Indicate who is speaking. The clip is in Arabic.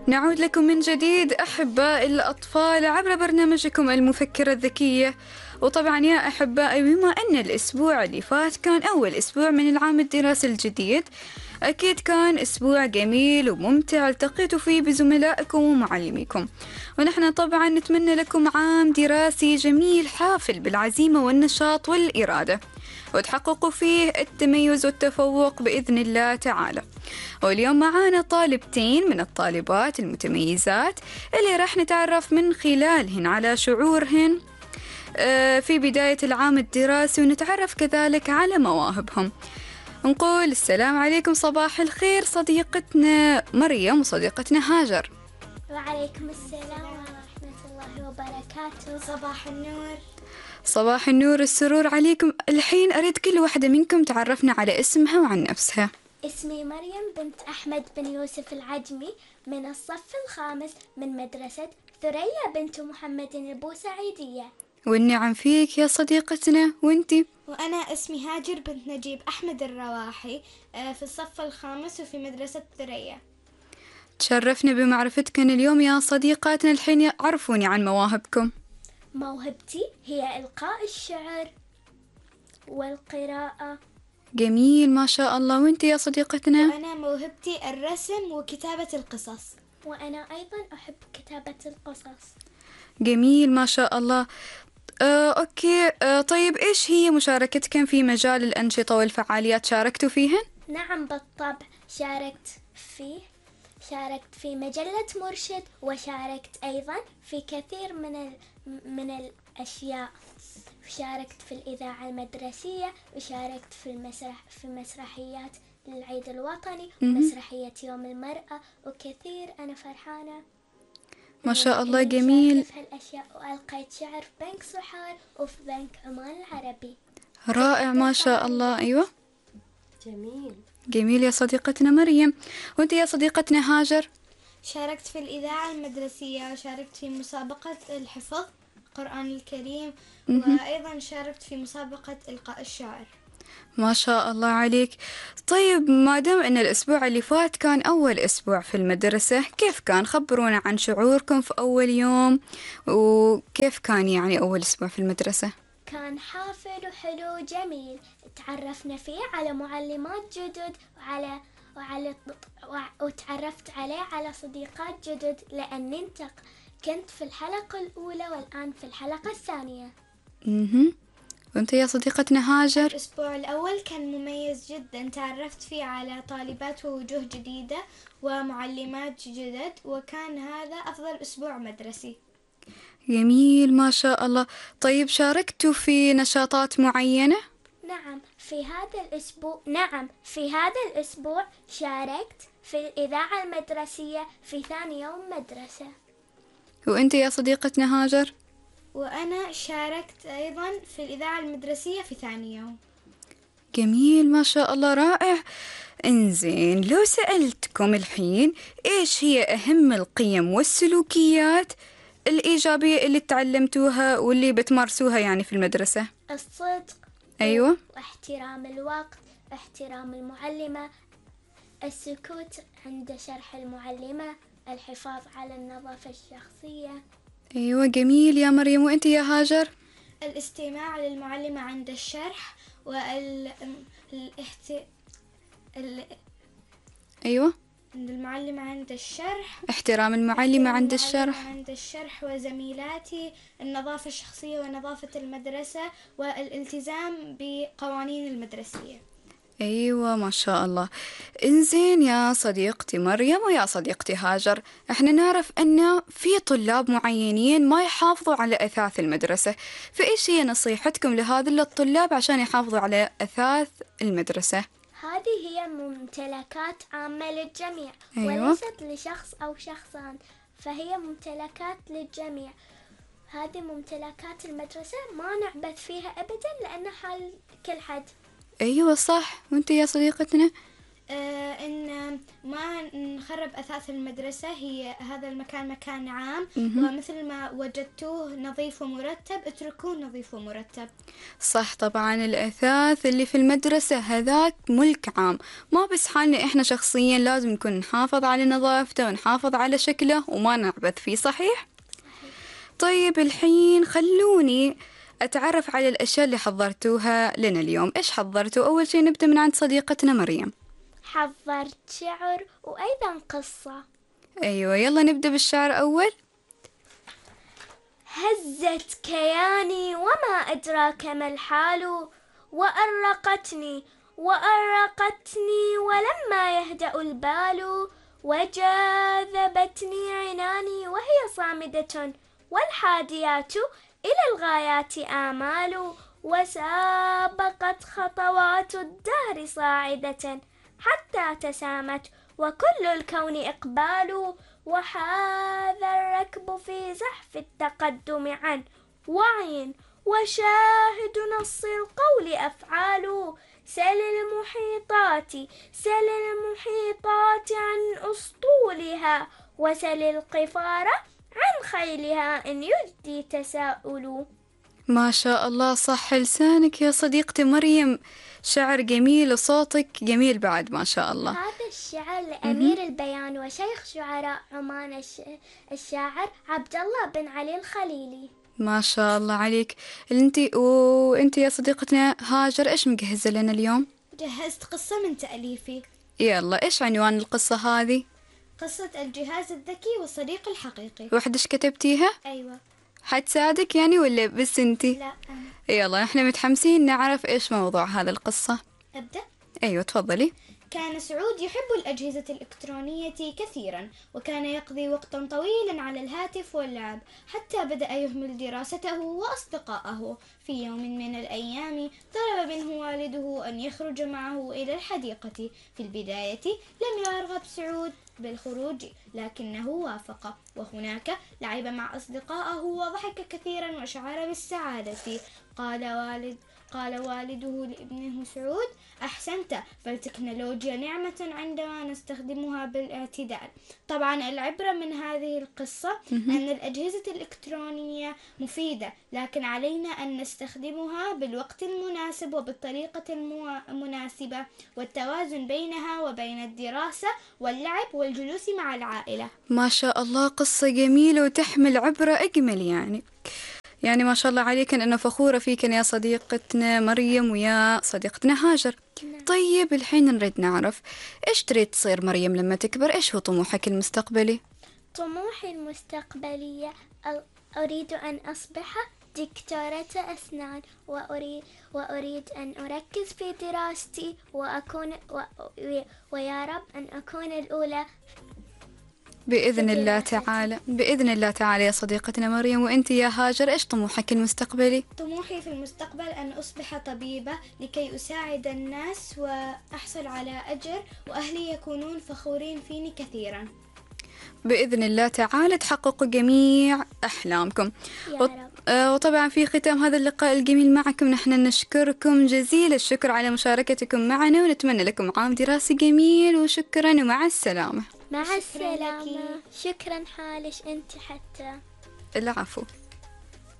Speaker 1: نعود لكم من جديد أحباء الأطفال عبر برنامجكم المفكرة الذكية. وطبعا يا أحبائي، بما أن الأسبوع اللي فات كان أول أسبوع من العام الدراسي الجديد، أكيد كان أسبوع جميل وممتع التقيتوا فيه بزملائكم ومعلميكم، ونحن طبعا نتمنى لكم عام دراسي جميل حافل بالعزيمة والنشاط والإرادة، وتحققوا فيه التميز والتفوق بإذن الله تعالى. واليوم معانا طالبتين من الطالبات المتميزات اللي راح نتعرف من خلالهن على شعورهن في بداية العام الدراسي، ونتعرف كذلك على مواهبهم. نقول السلام عليكم، صباح الخير صديقتنا مريم وصديقتنا هاجر.
Speaker 2: وعليكم السلام ورحمة الله وبركاته. صباح النور.
Speaker 1: صباح النور السرور عليكم. الحين أريد كل واحدة منكم تعرفنا على اسمها وعن نفسها.
Speaker 2: اسمي مريم بنت أحمد بن يوسف العجمي من الصف الخامس من مدرسة ثريا بنت محمد البوسعيدية.
Speaker 1: والنعم فيك يا صديقتنا. وانتي؟
Speaker 3: وأنا اسمي هاجر بنت نجيب أحمد الرواحي في الصف الخامس وفي مدرسة ثريا.
Speaker 1: تشرفنا بمعرفتكن اليوم يا صديقاتنا. الحين عرفوني عن مواهبكم.
Speaker 2: موهبتي هي إلقاء الشعر والقراءة.
Speaker 1: جميل ما شاء الله. وانتي يا صديقتنا؟
Speaker 3: وأنا موهبتي الرسم وكتابة القصص.
Speaker 2: وأنا أيضا أحب كتابة القصص.
Speaker 1: جميل ما شاء الله. أوكي. طيب إيش هي مشاركتكم في مجال الأنشطة والفعاليات؟ شاركتوا فيهن؟
Speaker 2: نعم بالطبع، شاركت في مجلة مرشد، وشاركت أيضا في كثير من الأشياء. شاركت في الإذاعة المدرسية، وشاركت في مسرحيات للعيد الوطني ومسرحية يوم المرأة وكثير. أنا فرحانة
Speaker 1: ما شاء الله. جميل.
Speaker 2: في هالأشياء، وألقيت شعر في بنك سحار وفي بنك عمان العربي.
Speaker 1: رائع ما شاء الله. أيوة
Speaker 4: جميل.
Speaker 1: جميل يا صديقتنا مريم. وانت يا صديقتنا هاجر؟
Speaker 3: شاركت في الإذاعة المدرسية، وشاركت في مسابقة الحفظ القرآن الكريم، وأيضا شاركت في مسابقة إلقاء الشعر.
Speaker 1: ما شاء الله عليك. طيب ما دام ان الاسبوع اللي فات كان اول اسبوع في المدرسة، كيف كان؟ خبرونا عن شعوركم في اول يوم، وكيف كان يعني اول اسبوع في المدرسة؟
Speaker 2: كان حافل وحلو جميل. تعرفنا فيه على معلمات جدد وتعرفت على صديقات جدد، لأني كنت في الحلقة الأولى والآن في الحلقة الثانية.
Speaker 1: وانت يا صديقتنا هاجر؟
Speaker 3: الأسبوع الأول كان مميز جدا، تعرفت فيه على طالبات ووجوه جديدة ومعلمات جدد، وكان هذا أفضل أسبوع مدرسي.
Speaker 1: جميل ما شاء الله. طيب شاركتوا في نشاطات معينة؟
Speaker 2: نعم في هذا الأسبوع شاركت في الإذاعة المدرسية في ثاني يوم مدرسة.
Speaker 1: وانت يا صديقتنا هاجر؟
Speaker 3: وأنا شاركت أيضا في الإذاعة المدرسية في ثاني يوم.
Speaker 1: جميل ما شاء الله. رائع. انزين، لو سألتكم الحين ايش هي أهم القيم والسلوكيات الإيجابية اللي تعلمتوها واللي بتمارسوها يعني في المدرسة؟
Speaker 2: الصدق.
Speaker 1: أيوة.
Speaker 2: واحترام الوقت، احترام المعلمة، السكوت عند شرح المعلمة، الحفاظ على النظافة الشخصية.
Speaker 1: أيوة جميل يا مريم. وأنت يا هاجر؟
Speaker 3: الاستماع للمعلمة عند الشرح،
Speaker 1: أيوة
Speaker 3: المعلمة عند الشرح،
Speaker 1: احترام المعلمة عند
Speaker 3: الشرح وزميلاتي، النظافة الشخصية ونظافة المدرسة، والالتزام بقوانين المدرسية.
Speaker 1: أيوة ما شاء الله. إنزين يا صديقتي مريم ويا صديقتي هاجر، احنا نعرف أن في طلاب معينين ما يحافظوا على أثاث المدرسة، فإيش هي نصيحتكم لهذول الطلاب عشان يحافظوا على أثاث المدرسة؟
Speaker 2: هذه هي ممتلكات عامة للجميع.
Speaker 1: أيوة.
Speaker 2: وليست لشخص أو شخصان، فهي ممتلكات للجميع. هذه ممتلكات المدرسة ما نعبث فيها أبدا، لأن حال كل حد.
Speaker 1: أيوة صح. وأنت يا صديقتنا؟
Speaker 3: إن ما نخرب أثاث المدرسة. هذا المكان مكان عام، ومثل ما وجدتوه نظيف ومرتب اتركوه نظيف ومرتب.
Speaker 1: صح، طبعا الأثاث اللي في المدرسة هذاك ملك عام، ما بس حالنا إحنا شخصيا، لازم نكون نحافظ على نظافته ونحافظ على شكله وما نعبث فيه. صحيح؟ طيب الحين خلوني أتعرف على الأشياء اللي حضرتوها لنا اليوم. إيش حضرتوا؟ أول شيء نبدأ من عند صديقتنا مريم.
Speaker 2: حضرت شعر وأيضا قصة.
Speaker 1: أيوة، يلا نبدأ بالشعر أول.
Speaker 2: هزت كياني وما أدراك ما الحال، وأرقتني ولما يهدأ البال، وجاذبتني عناني وهي صامدة، والحاديات إلى الغايات آمال، وسابقت خطوات الدهر صاعدة حتى تسامت وكل الكون إقبال، وحاذ الركب في زحف التقدم عن وعي، وشاهد نص القول أفعال. سل المحيطات عن أسطولها، وسل القفار عن خيلها، إن يجدي تساؤل.
Speaker 1: ما شاء الله، صح لسانك يا صديقتي مريم، شعر جميل وصوتك جميل بعد، ما شاء الله.
Speaker 2: هذا الشعر لأمير البيان وشيخ شعراء عمان الشاعر عبد الله بن علي الخليلي.
Speaker 1: ما شاء الله عليك. وانت يا صديقتنا هاجر، ايش مجهزة لنا اليوم؟
Speaker 3: جهزت قصة من تأليفي.
Speaker 1: يلا، ايش عنوان القصة هذه؟
Speaker 3: قصة الجهاز الذكي والصديق الحقيقي.
Speaker 1: وحدش كتبتيها؟
Speaker 3: أيوة.
Speaker 1: حتساعدك يعني ولا بس انتي؟
Speaker 3: لا أنا.
Speaker 1: يلا، احنا متحمسين نعرف ايش موضوع هذا القصة.
Speaker 3: أبدأ؟
Speaker 1: ايوه تفضلي.
Speaker 3: كان سعود يحب الأجهزة الإلكترونية كثيرا، وكان يقضي وقتا طويلا على الهاتف واللعب، حتى بدأ يهمل دراسته وأصدقائه. في يوم من الأيام طلب منه والده أن يخرج معه إلى الحديقة. في البداية لم يرغب سعود بالخروج، لكنه وافق، وهناك لعب مع أصدقائه وضحك كثيرا وشعر بالسعادة. قال والده لابنه سعود: أحسنت، فالتكنولوجيا نعمة عندما نستخدمها بالاعتدال. طبعا العبرة من هذه القصة أن الأجهزة الإلكترونية مفيدة، لكن علينا أن نستخدمها بالوقت المناسب وبالطريقة المناسبة، والتوازن بينها وبين الدراسة واللعب والجلوس مع العائلة.
Speaker 1: ما شاء الله، قصة جميلة وتحمل عبرة أجمل يعني ما شاء الله عليك. أنا فخورة فيك يا صديقتنا مريم ويا صديقتنا هاجر. طيب الحين نريد نعرف إيش تريد تصير مريم لما تكبر؟ إيش هو طموحك المستقبلي؟
Speaker 2: طموحي المستقبلية أريد أن أصبح دكتورة أسنان، وأريد أن أركز في دراستي ويا رب أن أكون الأولى
Speaker 1: بإذن الله تعالى، بإذن الله تعالى يا صديقتنا مريم. وأنت يا هاجر إيش طموحك المستقبلي؟
Speaker 3: طموحي في المستقبل أن أصبح طبيبة لكي أساعد الناس وأحصل على أجر، وأهلي يكونون فخورين فيني كثيرا.
Speaker 1: بإذن الله تعالى تحققوا جميع أحلامكم
Speaker 2: يا رب.
Speaker 1: وطبعا في ختام هذا اللقاء الجميل معكم نحن نشكركم جزيل الشكر على مشاركتكم معنا، ونتمنى لكم عام دراسي جميل، وشكرا ومع السلامة.
Speaker 2: مع السلامة. شكرا حالش أنت حتى.
Speaker 1: العفو.